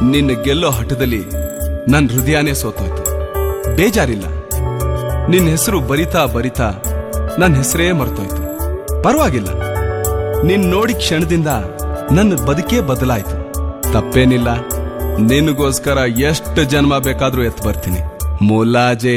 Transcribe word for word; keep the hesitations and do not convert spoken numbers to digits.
ನಿನ್ನ ಗೆಲ್ಲೋ ಹಠದಲ್ಲಿ ನನ್ನ ಹೃದಯನೇ ಸೋತೋಯ್ತು. ಬೇಜಾರಿಲ್ಲ, ನಿನ್ನ ಹೆಸರು ಬರಿತಾ ಬರಿತಾ ನನ್ನ ಹೆಸರೇ ಮರ್ತೋಯ್ತು. ಪರವಾಗಿಲ್ಲ, ನಿನ್ ನೋಡಿ ಕ್ಷಣದಿಂದ ನನ್ನ ಬದುಕೇ ಬದಲಾಯ್ತು. ತಪ್ಪೇನಿಲ್ಲ, ನಿನಗೋಸ್ಕರ ಎಷ್ಟು ಜನ್ಮ ಬೇಕಾದ್ರೂ ಎತ್ತು ಬರ್ತೀನಿ. ಮುಲಾಜೆ